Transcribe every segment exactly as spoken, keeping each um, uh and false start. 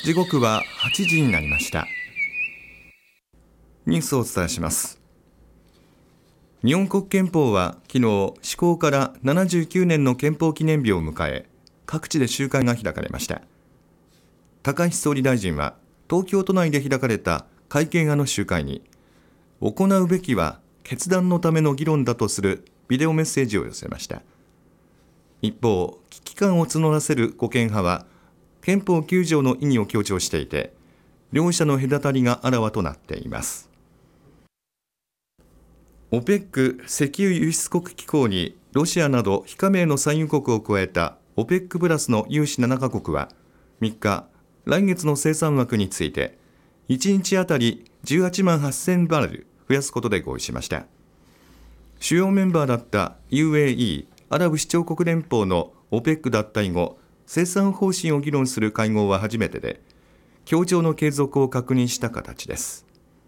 時刻ははちじになりました。ニュースをお伝えします。日本国憲法は昨日施行からななじゅうきゅうねんの憲法記念日を迎え、各地で集会が開かれました。高市総理大臣は東京都内で開かれた改憲派の集会に、行うべきは決断のための議論だとするビデオメッセージを寄せました。一方、危機感を募らせる護憲派は憲法きゅう条の意義を強調していて、両者の隔たりがあらわとなっています。オペック 石油輸出国機構にロシアなど非加盟の産油国を加えた オペック プラスの有志ななカ国はみっか、来月の生産枠についていちにちあたりじゅうはちまんはっせんバレル増やすことで合意しました。主要メンバーだった ユーエーイー アラブ首長国連邦の オペック 脱退後、生産方針を議論する会合は初めてで、協調の継続を確認した形です。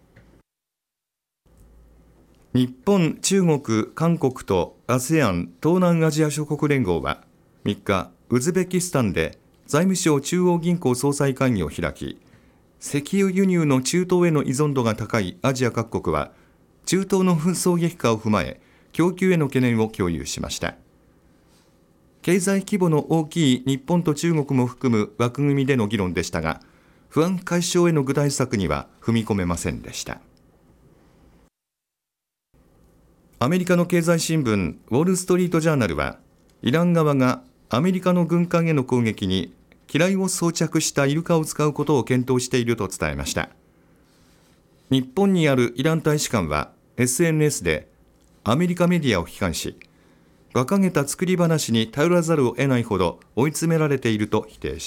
日本、中国、韓国と アセアン 東南アジア諸国連合はみっか、ウズベキスタンで財務省中央銀行総裁会議を開き、石油輸入の中東への依存度が高いアジア各国は中東の紛争激化を踏まえ、供給への懸念を共有しました。経済規模の大きい日本と中国も含む枠組みでの議論でしたが、不安解消への具体策には踏み込めませんでした。アメリカの経済新聞ウォール・ストリート・ジャーナルは、イラン側がアメリカの軍艦への攻撃に機雷を装着したイルカを使うことを検討していると伝えました。日本にあるイラン大使館は エスエヌエス でアメリカメディアを批判し、馬鹿げた作り話に頼らざるを得ないほど追い詰められていると否定し